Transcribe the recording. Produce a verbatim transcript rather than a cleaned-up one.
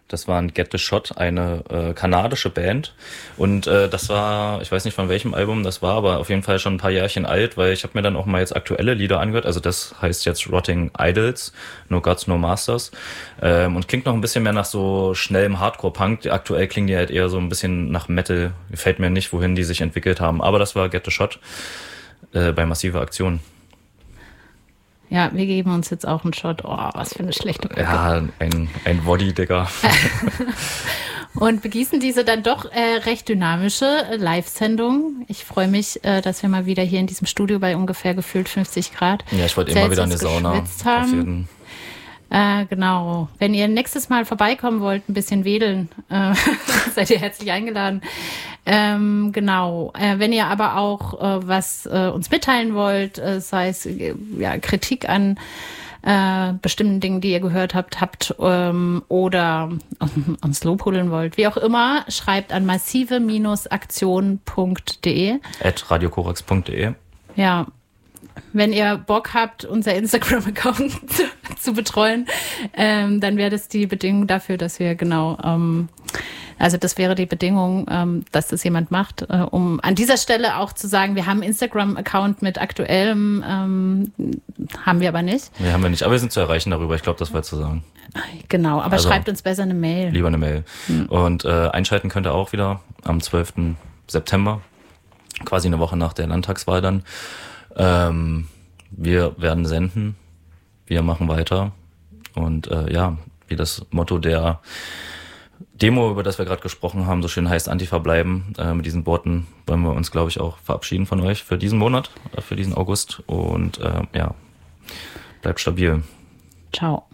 Das war ein Get the Shot, eine äh, kanadische Band. Und äh, das war, ich weiß nicht von welchem Album das war, aber auf jeden Fall schon ein paar Jährchen alt, weil ich habe mir dann auch mal jetzt aktuelle Lieder angehört. Also das heißt jetzt Rotting Idols, No Gods, No Masters. Ähm, und klingt noch ein bisschen mehr nach so schnellem Hardcore-Punk. Aktuell klingen die halt eher so ein bisschen nach Metal. Gefällt mir nicht, wohin die sich entwickelt haben. Aber das war Get the Shot äh, bei Massive Aktion. Ja, wir geben uns jetzt auch einen Shot. Oh, was für eine schlechte Brücke. Ja, ein, ein Woddy, Digga. Und begießen diese dann doch äh, recht dynamische Live-Sendung. Ich freue mich, äh, dass wir mal wieder hier in diesem Studio bei ungefähr gefühlt fünfzig Grad Ja, ich wollte immer wieder eine Sauna. Auf jeden. Äh, genau. Wenn ihr nächstes Mal vorbeikommen wollt, ein bisschen wedeln, äh, seid ihr herzlich eingeladen. Ähm, genau. Äh, wenn ihr aber auch äh, was äh, uns mitteilen wollt, äh, sei es äh, ja, Kritik an äh, bestimmten Dingen, die ihr gehört habt, habt ähm, oder äh, uns lobhudeln wollt, wie auch immer, schreibt an massive Aktion punkt de at radiokorax punkt de. Ja. Wenn ihr Bock habt, unser Instagram-Account zu, zu betreuen, ähm, dann wäre das die Bedingung dafür, dass wir genau, ähm, also das wäre die Bedingung, ähm, dass das jemand macht, äh, um an dieser Stelle auch zu sagen, wir haben einen Instagram-Account mit aktuellem, ähm, haben wir aber nicht. Nee, haben wir nicht, aber wir sind zu erreichen darüber, ich glaube, das war zu sagen. Genau, aber also, schreibt uns besser eine Mail. Lieber eine Mail. Hm. Und äh, einschalten könnt ihr auch wieder am zwölften September, quasi eine Woche nach der Landtagswahl dann. Ähm, wir werden senden, wir machen weiter und äh, ja, wie das Motto der Demo, über das wir gerade gesprochen haben, so schön heißt, Antifa bleiben. Äh, mit diesen Worten wollen wir uns, glaube ich, auch verabschieden von euch für diesen Monat, äh, für diesen August und äh, ja, bleibt stabil. Ciao.